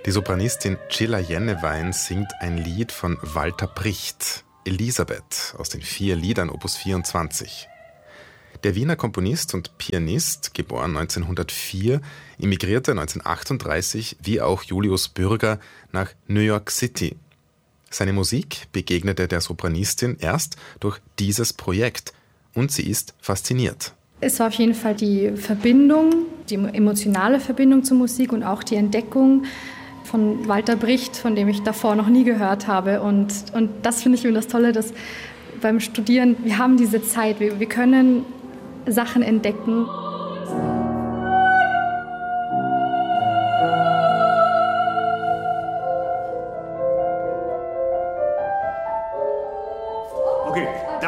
Die Sopranistin Cilla Jennewein singt ein Lied von Walter Bricht, Elisabeth, aus den 4 Liedern Opus 24. Der Wiener Komponist und Pianist, geboren 1904, emigrierte 1938, wie auch Julius Bürger, nach New York City. Seine Musik begegnete der Sopranistin erst durch dieses Projekt und sie ist fasziniert. Es war auf jeden Fall die Verbindung, die emotionale Verbindung zur Musik und auch die Entdeckung von Walter Bricht, von dem ich davor noch nie gehört habe. Und das finde ich eben das Tolle, dass beim Studieren, wir haben diese Zeit, wir können Sachen entdecken. Okay,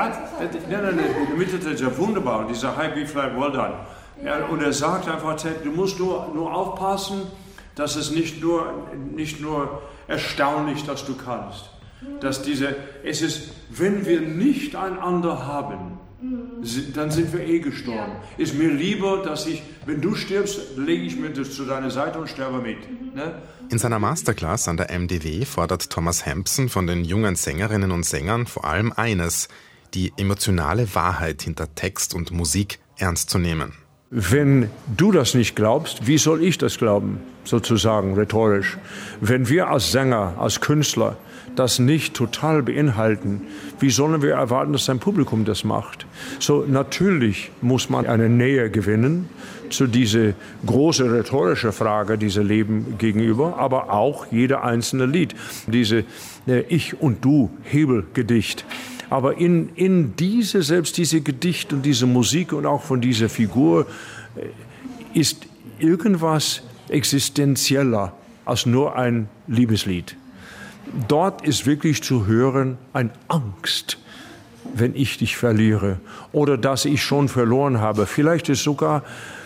das ist ja wunderbar, dieser High B-Flat, well done. Ja, und er sagt einfach, du musst nur aufpassen, dass es nicht nur erstaunlich, dass du kannst. Dass es ist, wenn wir nicht einander haben, dann sind wir gestorben. Ja. Ist mir lieber, dass wenn du stirbst, lege ich mir das zu deiner Seite und sterbe mit. Ne? In seiner Masterclass an der MDW fordert Thomas Hampson von den jungen Sängerinnen und Sängern vor allem eines: die emotionale Wahrheit hinter Text und Musik ernst zu nehmen. Wenn du das nicht glaubst, wie soll ich das glauben, sozusagen rhetorisch? Wenn wir als Sänger, als Künstler das nicht total beinhalten, wie sollen wir erwarten, dass ein Publikum das macht? So, natürlich muss man eine Nähe gewinnen zu dieser großen rhetorischen Frage, dieser Leben gegenüber, aber auch jeder einzelne Lied, diese Ich- und Du-Hebelgedicht. Aber in selbst diese Gedicht und diese Musik und auch von dieser Figur ist irgendwas existenzieller als nur ein Liebeslied. Dort ist wirklich zu hören eine Angst, wenn ich dich verliere oder dass ich schon verloren habe. Vielleicht ist sogar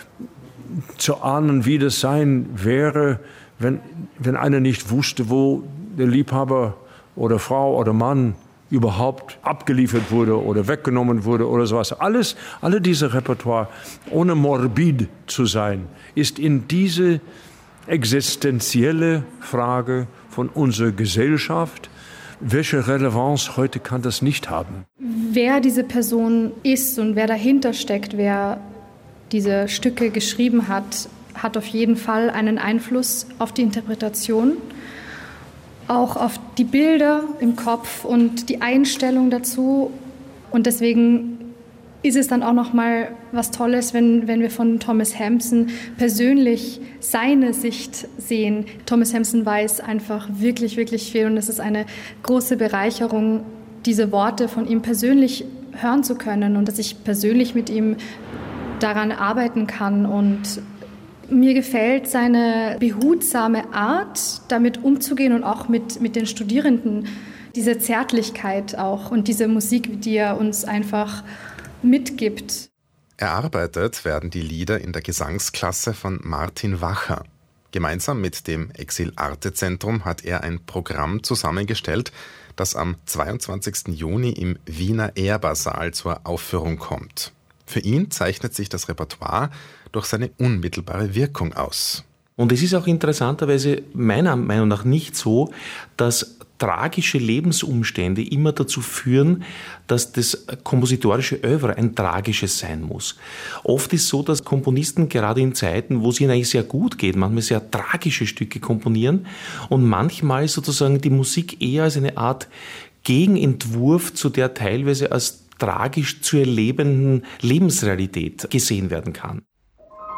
zu ahnen, wie das sein wäre, wenn einer nicht wusste, wo der Liebhaber oder Frau oder Mann überhaupt abgeliefert wurde oder weggenommen wurde oder sowas. Alle diese Repertoire, ohne morbid zu sein, ist in diese existenzielle Frage von unserer Gesellschaft. Welche Relevanz heute kann das nicht haben? Wer diese Person ist und wer dahinter steckt, wer diese Stücke geschrieben hat, hat auf jeden Fall einen Einfluss auf die Interpretation, auch auf die Bilder im Kopf und die Einstellung dazu. Und deswegen ist es dann auch noch mal was Tolles, wenn wir von Thomas Hampson persönlich seine Sicht sehen. Thomas Hampson weiß einfach wirklich, wirklich viel und es ist eine große Bereicherung, diese Worte von ihm persönlich hören zu können und dass ich persönlich mit ihm daran arbeiten kann. Und mir gefällt seine behutsame Art, damit umzugehen und auch mit den Studierenden, diese Zärtlichkeit auch und diese Musik, die er uns einfach mitgibt. Erarbeitet werden die Lieder in der Gesangsklasse von Martin Wacher. Gemeinsam mit dem Exil-Arte-Zentrum hat er ein Programm zusammengestellt, das am 22. Juni im Wiener Ehrbar-Saal zur Aufführung kommt. Für ihn zeichnet sich das Repertoire durch seine unmittelbare Wirkung aus. Und es ist auch interessanterweise meiner Meinung nach nicht so, dass tragische Lebensumstände immer dazu führen, dass das kompositorische Œuvre ein tragisches sein muss. Oft ist es so, dass Komponisten gerade in Zeiten, wo es ihnen eigentlich sehr gut geht, manchmal sehr tragische Stücke komponieren und manchmal sozusagen die Musik eher als eine Art Gegenentwurf zu der teilweise als tragisch zu erlebenden Lebensrealität gesehen werden kann.